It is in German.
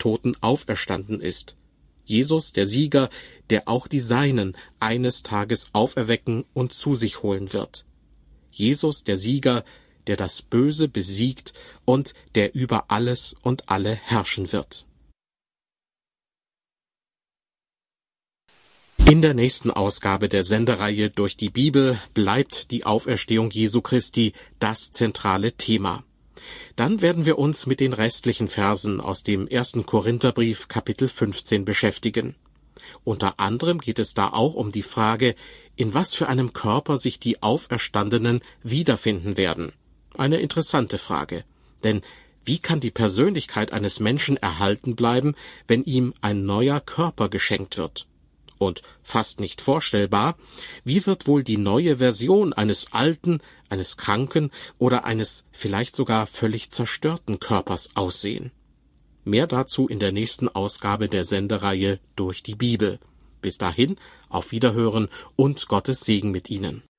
Toten auferstanden ist. Jesus, der Sieger, der auch die Seinen eines Tages auferwecken und zu sich holen wird. Jesus, der Sieger, der das Böse besiegt und der über alles und alle herrschen wird. In der nächsten Ausgabe der Sendereihe Durch die Bibel bleibt die Auferstehung Jesu Christi das zentrale Thema. Dann werden wir uns mit den restlichen Versen aus dem 1. Korintherbrief Kapitel 15 beschäftigen. Unter anderem geht es da auch um die Frage, in was für einem Körper sich die Auferstandenen wiederfinden werden. Eine interessante Frage, denn wie kann die Persönlichkeit eines Menschen erhalten bleiben, wenn ihm ein neuer Körper geschenkt wird? Und fast nicht vorstellbar, wie wird wohl die neue Version eines alten, eines kranken oder eines vielleicht sogar völlig zerstörten Körpers aussehen? Mehr dazu in der nächsten Ausgabe der Sendereihe Durch die Bibel. Bis dahin, auf Wiederhören und Gottes Segen mit Ihnen.